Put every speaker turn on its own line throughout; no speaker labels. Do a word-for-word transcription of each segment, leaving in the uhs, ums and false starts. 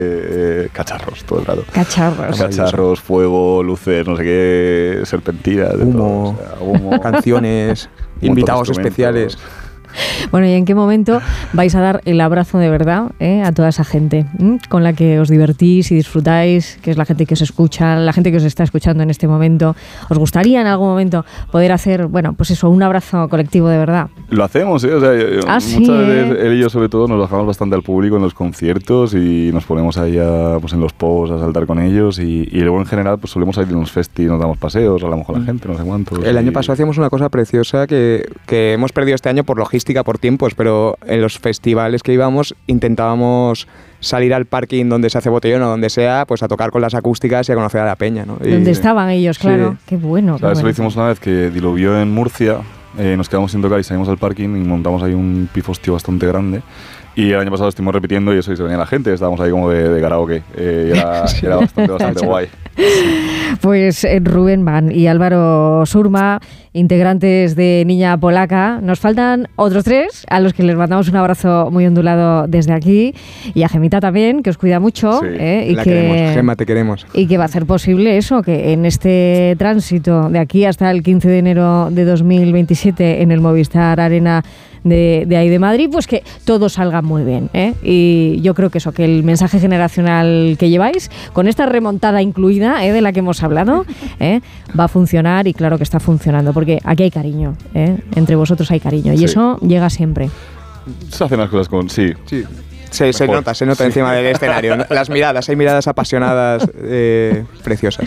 Eh, cacharros todo el rato.
Cacharros.
Cacharros, fuego, luces, no sé qué, serpentinas, de
humo,
todo, o sea, humo
canciones, invitados especiales.
Bueno, ¿y en qué momento vais a dar el abrazo de verdad eh, a toda esa gente ¿eh? con la que os divertís y disfrutáis, que es la gente que os escucha, la gente que os está escuchando en este momento? ¿Os gustaría en algún momento poder hacer, bueno, pues eso, un abrazo colectivo de verdad?
Lo hacemos, ¿eh? O sea,
ah,
muchas
sí,
veces
¿eh?
él y yo sobre todo nos bajamos bastante al público en los conciertos y nos ponemos ahí a, pues en los posts a saltar con ellos y, y luego en general pues solemos salir en los festis, nos damos paseos, hablamos con la gente, no sé cuántos.
El
y...
año pasado hacíamos una cosa preciosa que, que hemos perdido este año por logística, por tiempos, pero en los festivales que íbamos intentábamos salir al parking donde se hace botellón o donde sea, pues a tocar con las acústicas y a conocer a la peña, ¿no?
Donde
y,
estaban ellos, claro.
Sí.
Qué bueno.
O sea,
qué
eso
bueno.
lo hicimos una vez que diluvió en Murcia, eh, nos quedamos sin tocar y salimos al parking y montamos ahí un pifostio bastante grande. Y el año pasado estuvimos repitiendo y eso, y se venía la gente, estábamos ahí como de, de karaoke, eh, y era,
sí.
era bastante, bastante guay.
Pues eh, Rubén Van y Álvaro Surma, integrantes de Niña Polaca. Nos faltan otros tres, a los que les mandamos un abrazo muy ondulado desde aquí, y a Gemita también, que os cuida mucho.
Sí.
eh, y
la
que,
queremos, Gema, te queremos.
Y que va a hacer posible eso, que en este tránsito de aquí hasta el quince de enero de dos mil veintisiete en el Movistar Arena de, de ahí de Madrid, pues que todo salga muy bien, ¿eh? Y yo creo que eso, que el mensaje generacional que lleváis, con esta remontada incluida, ¿eh? de la que hemos hablado, ¿eh? va a funcionar, y claro que está funcionando, porque aquí hay cariño, ¿eh? entre vosotros hay cariño, y
Sí.
eso llega siempre.
Se hacen las cosas con... Sí,
Sí. Se, se nota, se nota
Sí.
encima del escenario, ¿no? Las miradas, hay miradas apasionadas, eh, preciosas.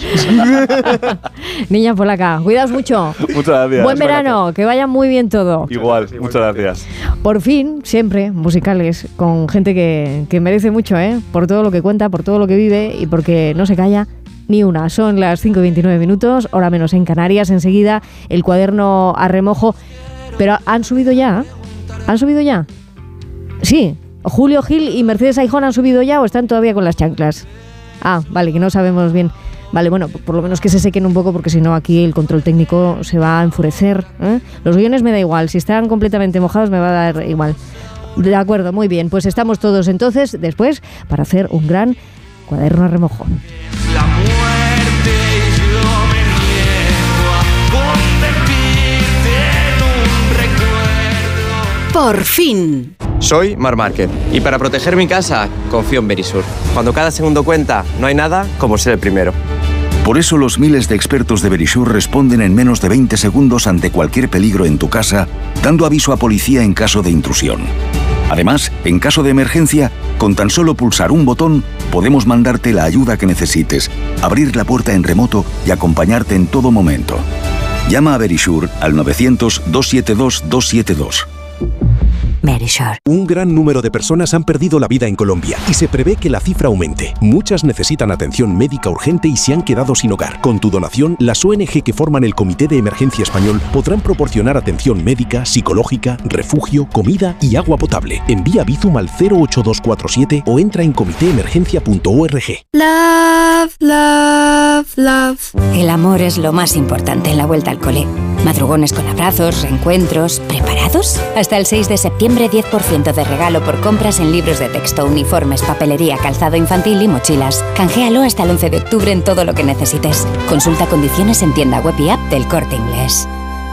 Niña Polaca, cuidaos mucho.
Muchas gracias.
Buen verano, que vaya muy bien todo.
Igual, muchas gracias.
Por fin, siempre, musicales, con gente que, que merece mucho, ¿eh? Por todo lo que cuenta, por todo lo que vive y porque no se calla ni una. Son las cinco y veintinueve minutos, hora menos en Canarias. Enseguida el cuaderno a remojo. Pero ¿han subido ya? ¿Han subido ya? Sí. ¿Julio Gil y Mercedes Aijón han subido ya o están todavía con las chanclas? Ah, vale, que no sabemos bien. Vale, bueno, por lo menos que se sequen un poco, porque si no aquí el control técnico se va a enfurecer, ¿eh? Los guiones me da igual, si están completamente mojados me va a dar igual. De acuerdo, muy bien, pues estamos todos entonces después para hacer un gran cuaderno a remojo.
La muerte y yo me niego a convertirte en un recuerdo.
Por fin.
Soy Marc Márquez y para proteger mi casa confío en Verisur. Cuando cada segundo cuenta, no hay nada como ser el primero.
Por eso los miles de expertos de Verisur responden en menos de veinte segundos ante cualquier peligro en tu casa, dando aviso a policía en caso de intrusión. Además, en caso de emergencia, con tan solo pulsar un botón, podemos mandarte la ayuda que necesites, abrir la puerta en remoto y acompañarte en todo momento. Llama a Verisur al novecientos, doscientos setenta y dos, doscientos setenta y dos.
Verisur.
Un gran número de personas han perdido la vida en Colombia y se prevé que la cifra aumente. Muchas necesitan atención médica urgente y se han quedado sin hogar. Con tu donación, las O N G que forman el Comité de Emergencia Español podrán proporcionar atención médica, psicológica, refugio, comida y agua potable. Envía Bizum al cero ocho dos cuatro siete o entra en comité emergencia punto org.
Love, love, love. El amor es lo más importante en la vuelta al cole. Madrugones con abrazos, reencuentros. ¿Preparados? Hasta el seis de septiembre, diez por ciento de regalo por compras en libros de texto, uniformes, papelería, calzado infantil y mochilas. Canjealo hasta el once de octubre en todo lo que necesites. Consulta condiciones en tienda web y app del Corte Inglés.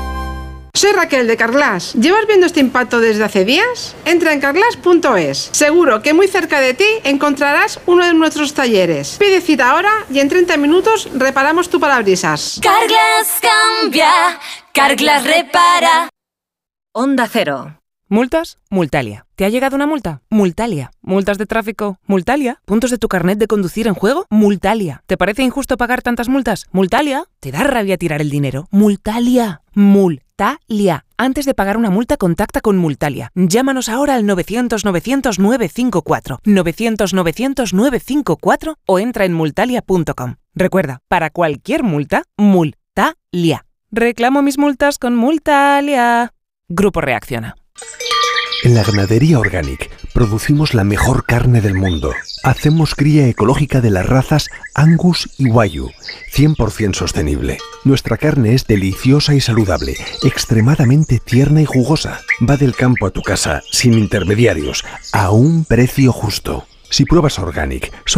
Soy Raquel de Carglass. ¿Llevas viendo este impacto desde hace días? Entra en carglass punto es. Seguro que muy cerca de ti encontrarás uno de nuestros talleres. Pide cita ahora y en treinta minutos reparamos tu parabrisas.
Carglass cambia, Carglass repara. Onda Cero.
¿Multas? Multalia. ¿Te ha llegado una multa? Multalia. ¿Multas de tráfico? Multalia. ¿Puntos de tu carnet de conducir en juego? Multalia. ¿Te parece injusto pagar tantas multas? Multalia. ¿Te da rabia tirar el dinero? Multalia. Multalia. Antes de pagar una multa, contacta con Multalia. Llámanos ahora al novecientos, novecientos, novecientos cincuenta y cuatro, novecientos, novecientos, novecientos cincuenta y cuatro o entra en multalia punto com. Recuerda, para cualquier multa, Multalia. Reclamo mis multas con Multalia. Grupo Reacciona.
En la Ganadería Organic producimos la mejor carne del mundo. Hacemos cría ecológica de las razas Angus y Wagyu, cien por ciento sostenible. Nuestra carne es deliciosa y saludable, extremadamente tierna y jugosa. Va del campo a tu casa, sin intermediarios, a un precio justo. Si pruebas Organic,